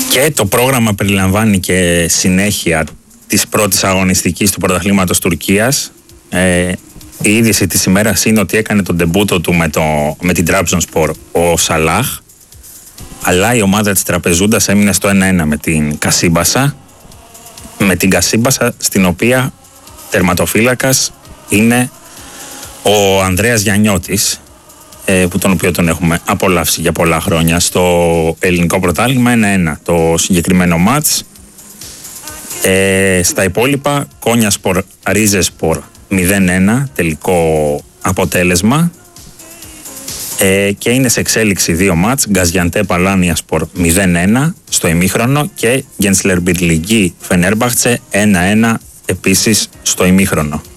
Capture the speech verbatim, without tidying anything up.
Και το πρόγραμμα περιλαμβάνει και συνέχεια της πρώτης αγωνιστικής του πρωταθλήματος Τουρκίας. Ε, η είδηση της ημέρας είναι ότι έκανε τον ντεμπούτο του με, το, με την Trabzonspor ο Σαλάχ, αλλά η ομάδα της Τραπεζούντας έμεινε στο ένα ένα με την Κασίμπασα, με την Κασίμπασα στην οποία τερματοφύλακας είναι ο Ανδρέας Γιαννιώτης, ε, που τον οποίο τον έχουμε απολαύσει για πολλά χρόνια στο ελληνικό πρωτάθλημα. ένα ένα το συγκεκριμένο μάτς. Ε, στα υπόλοιπα, Κόνιασπορ Ρίζεσπορ μηδέν ένα τελικό αποτέλεσμα, ε, και είναι σε εξέλιξη δύο μάτς. Γκαζιαντέπ Αλάνιασπορ μηδέν ένα στο ημίχρονο και Γκένσλερ Μπιρλιγκή Φενέρμπαχτσε ένα ένα επίσης στο ημίχρονο.